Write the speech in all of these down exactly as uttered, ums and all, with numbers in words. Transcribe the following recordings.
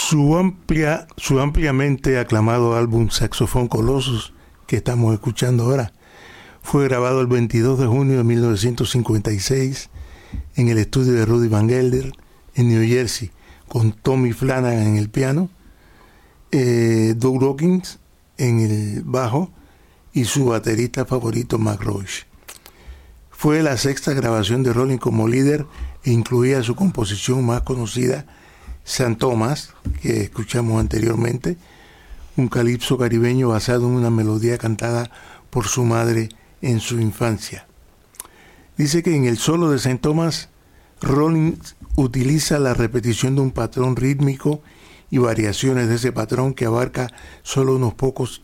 Su amplia, su ampliamente aclamado álbum Saxophone Colossus, que estamos escuchando ahora, fue grabado el veintidós de junio de mil novecientos cincuenta y seis en el estudio de Rudy Van Gelder en New Jersey, con Tommy Flanagan en el piano, eh, Doug Dawkins en el bajo y su baterista favorito Mac Roach. Fue la sexta grabación de Rollins como líder e incluía su composición más conocida, San Tomás, que escuchamos anteriormente, un calipso caribeño basado en una melodía cantada por su madre en su infancia. Dice que en el solo de San Tomás, Rollins utiliza la repetición de un patrón rítmico y variaciones de ese patrón que abarca solo unos pocos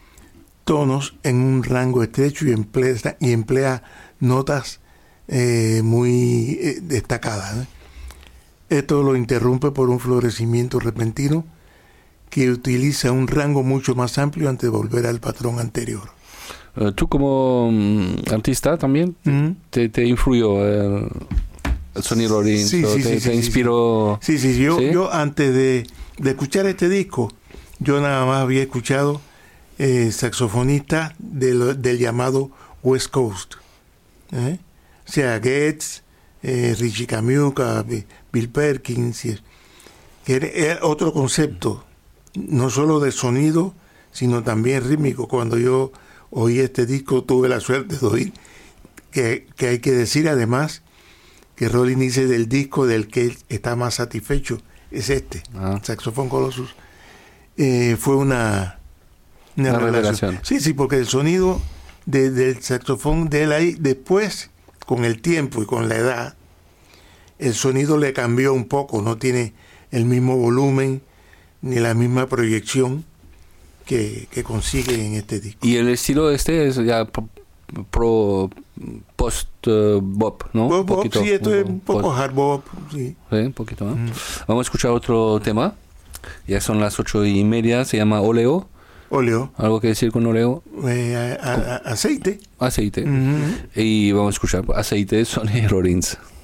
tonos en un rango estrecho y emplea, y emplea notas eh, muy eh, destacadas, ¿eh? Esto lo interrumpe por un florecimiento repentino que utiliza un rango mucho más amplio antes de volver al patrón anterior. Uh, ¿Tú como um, artista también mm-hmm. te, te influyó el, el sonido Rollins? Sí, sí, te, sí, te sí, inspiró? Sí, sí, yo, ¿sí? yo antes de, de escuchar este disco, yo nada más había escuchado eh, saxofonistas de lo, del llamado West Coast. ¿eh? O sea, Getz, eh, Richie Camuca, Bill Perkins, que era, era otro concepto, no solo de sonido, sino también rítmico. Cuando yo oí este disco, tuve la suerte de oír que, que hay que decir además que Rollins dice del disco del que él está más satisfecho, es este, ah. Saxophone Colossus. Eh, fue una, una, una revelación. revelación. Sí, sí, porque el sonido de, del saxofón de él ahí, después, con el tiempo y con la edad, el sonido le cambió un poco, no tiene el mismo volumen ni la misma proyección que, que consigue en este disco. Y el estilo este es ya pro, pro post uh, bop, ¿no? Bop, bop, sí, esto es un poco post, hard bop, sí. Sí, un poquito, ¿no? Mm. Vamos a escuchar otro tema. Ya son las ocho y media, se llama Oleo. Oleo. ¿Algo que decir con oleo? Eh, a, a, aceite. Aceite. Mm-hmm. Y vamos a escuchar Aceite, Sonny Rollins.